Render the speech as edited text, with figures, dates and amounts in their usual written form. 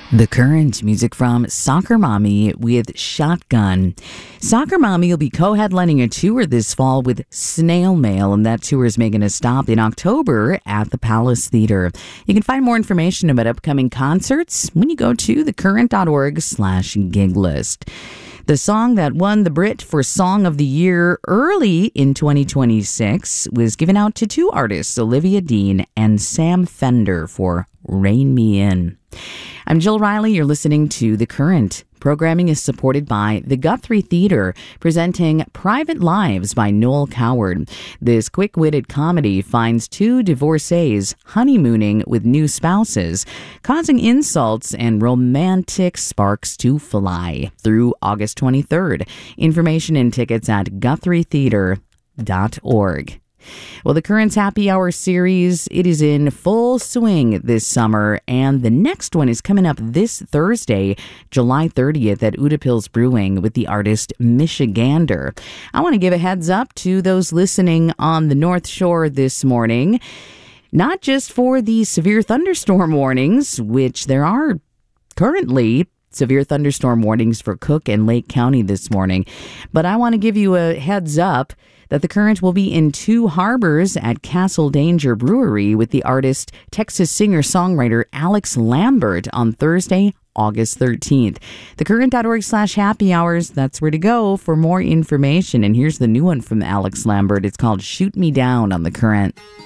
The Current, music from Soccer Mommy with Shotgun. Soccer Mommy will be co-headlining a tour this fall with Snail Mail, and that tour is making a stop in October at the Palace Theater. You can find more information about upcoming concerts when you go to thecurrent.org/gig list. The song that won the Brit for Song of the Year early in 2026 was given out to two artists, Olivia Dean and Sam Fender, for Rein Me In. I'm Jill Riley. You're listening to The Current. Programming is supported by the Guthrie Theater, presenting Private Lives by Noel Coward. This quick-witted comedy finds two divorcees honeymooning with new spouses, causing insults and romantic sparks to fly through August 23rd. Information and tickets at GuthrieTheater.org. Well, the Current's Happy Hour series, it is in full swing this summer, and the next one is coming up this Thursday, July 30th at Udapils Brewing with the artist Michigander. I want to give a heads up to those listening on the North Shore this morning, not just for the severe thunderstorm warnings, which there are currently severe thunderstorm warnings for Cook and Lake County this morning, but I want to give you a heads up that the Current will be in Two Harbors at Castle Danger Brewery with the artist, Texas singer-songwriter Alex Lambert on Thursday, August 13th. Thecurrent.org/happy hours, that's where to go for more information. And here's the new one from Alex Lambert. It's called Shoot Me Down on The Current.